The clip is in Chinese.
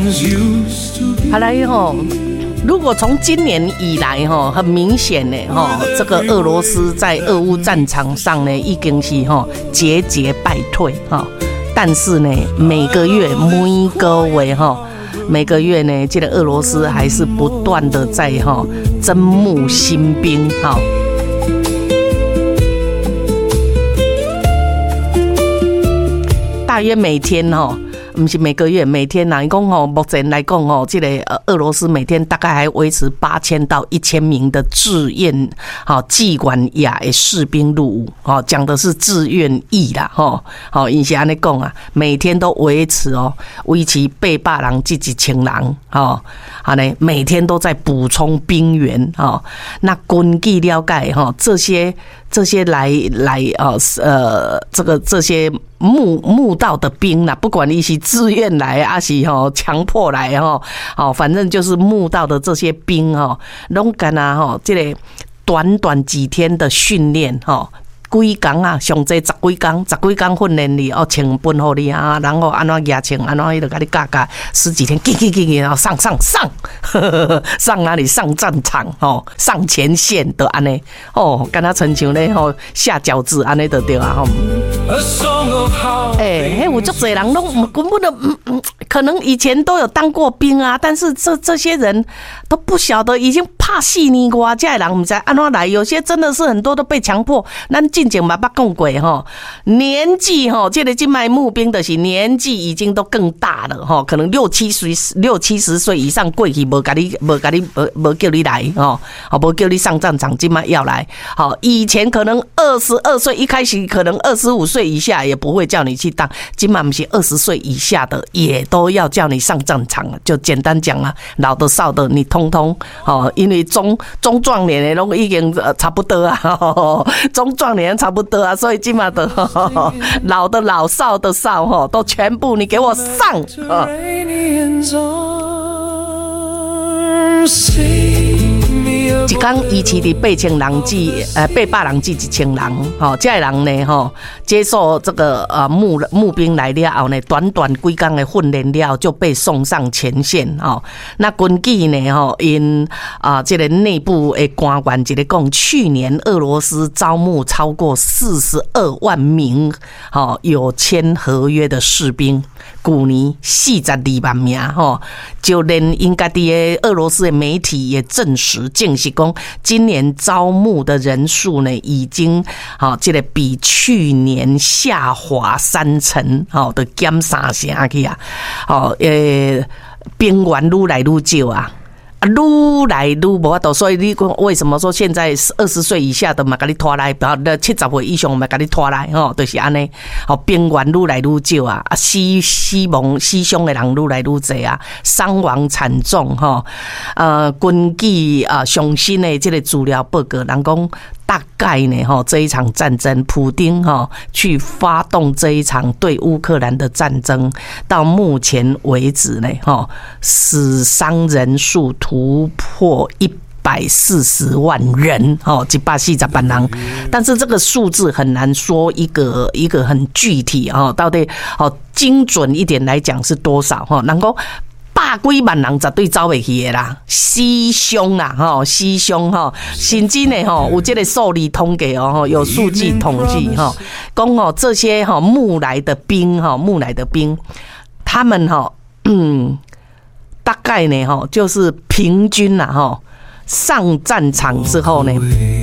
好来吼，如果从今年以来吼，很明显呢吼，这个俄罗斯在俄乌战场上呢，已经是吼节节败退哈。但是呢，每个月呢，这个俄罗斯还是不断的在哈征募新兵哈。大约每天哈。不是每个月，每天啦。你讲吼，目前来讲吼，这个俄罗斯每天大概还维持8000到1000名的志愿技管亚的士兵入伍，讲的是志愿役啦，因是安尼讲啊，每天都维持800人至1000人，安尼每天都在补充兵员，那根据了解这些来这些募到的兵啦，不管你是自愿来还是强迫来反正就是募到的这些兵拢干这个短几天的训练几天啊，上济10几天训练你穿本给你啊，然后安怎牙穿，安怎伊就给你教10几天，然后上上哪里上战场上前线的安尼跟他亲像咧下饺子安尼就对啊迄有足侪人拢根本都可能以前都有当过兵啊，但是这些人都不晓得已经怕死呢哇，这人不知安怎来，有些真的是很多都被强迫。咱之前嘛捌讲过年纪这个现在募兵的是年纪已经都更大了可能60-70岁以上过去无叫你来无叫你上战场，现在要来以前可能22岁一开始可能25岁以下也不会叫你去当，现在不是20岁以下的也都要叫你上战场了，就简单讲啊，老的少的你通通因为中壮年的都已经差不多啊，中壮年差不多啊，所以今嘛的老的老少的少都全部你给我上一天伊饲伫800人至800人至1000人，这些人呢接受这个募兵来了后呢，短几天的训练了就被送上前线那根据呢因这个内部的官员一个讲，去年俄罗斯招募超过42万名有签合约的士兵，去年42万名就连应该的俄罗斯的媒体也证实讲，今年招募的人数呢，已经这个比去年下滑30%的减3成去啊，兵员愈来愈少啊。愈来愈无法度，所以你讲为什么说现在20岁以下的嘛，给你拖来，70岁以上嘛，给你拖来，就是安尼。兵员愈来愈少啊，死伤的人愈来愈多啊，伤亡惨重根据上新的这个资料报告，人讲大概呢这一场战争，普丁去发动这一场对乌克兰的战争，到目前为止呢死伤人数突破140万人140万人，但是这个数字很难说一个很具体到底精准一点来讲是多少人讲100几万人绝对走袂去的啦，死伤啦死伤甚至呢有这个数字统计有数据统计讲这些募来的兵他们大概呢就是平均啦上战场之后呢